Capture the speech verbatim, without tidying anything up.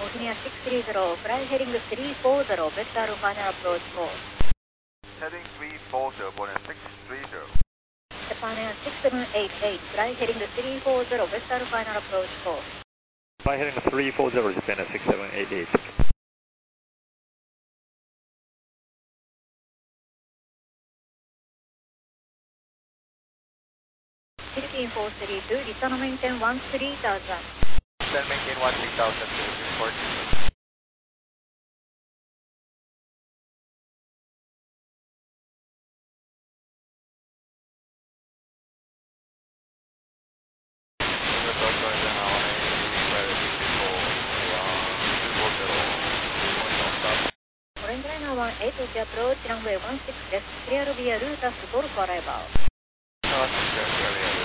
Bosnia six three zero, fly heading three four zero, vector final approach course. Heading three four zero, Bosnia six three zero. Japan six seven eight eight, fly heading three four zero, vector final approach course. Fly heading three four zero, Japan six seven eight eight. Philippine four three two, return maintain one three thousand. Then maintain one three thousand, Philippine four three two. Orange Liner one eight to approach runway one six left, clear via Lutas Golf arrival.